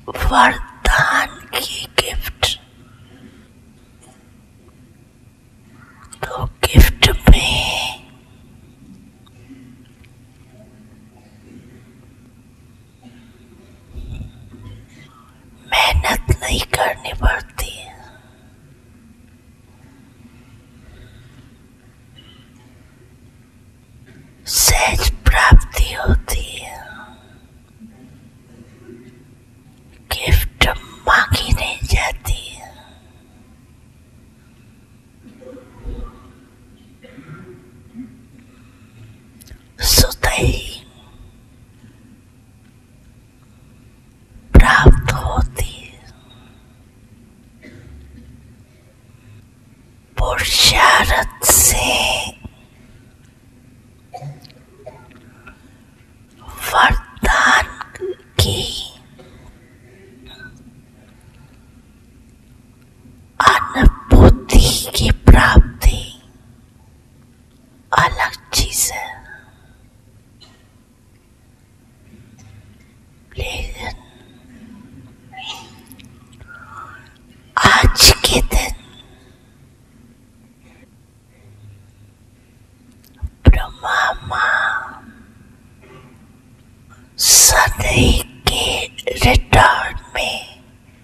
वरदान की गिफ्ट। तो गिफ्ट में मेहनत नहीं करनी पड़ती, सहज प्राप्ति होती है। गिफ्ट मांगी नहीं जाती है, सुतई प्राप्त होती है। पुरुषार्थ से वरदान की अनुभूति की प्राप्ति अलग चीज है, लेकिन आज के दिन ब्रह्मा माँ सदै के रिटर्न में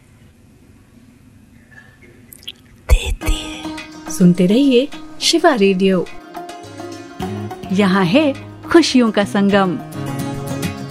देती है। सुनते रहिए शिवा रेडियो, यहाँ है खुशियों का संगम।